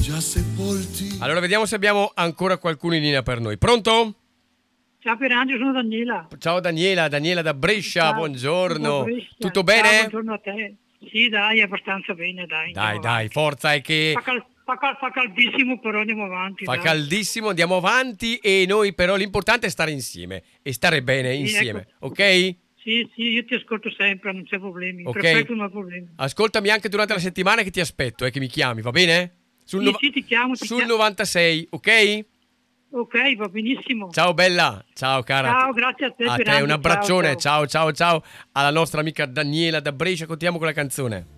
Allora vediamo se abbiamo ancora qualcuno in linea per noi. Pronto? Ciao Pierangelo, sono Daniela. Ciao Daniela da Brescia, Ciao, buongiorno. da Brescia. Tutto bene? Ciao, buongiorno a te. Sì, dai, abbastanza bene, dai. Dai, forza, è che Fa caldissimo, però andiamo avanti. fa dai. caldissimo, andiamo avanti e noi però l'importante è stare insieme e stare bene Sì, insieme, ecco. ok? Sì, io ti ascolto sempre, non c'è problemi. Ok. Perfetto, non ho problemi. Ascoltami anche durante la settimana che ti aspetto e che mi chiami, va bene? Sì, ti chiamo. Sul 96, ok? Ok, va benissimo. Ciao bella, ciao cara. Ciao, grazie a te, A te Pierangelo. un abbraccione, Ciao. ciao alla nostra amica Daniela da Brescia, continuiamo con la canzone.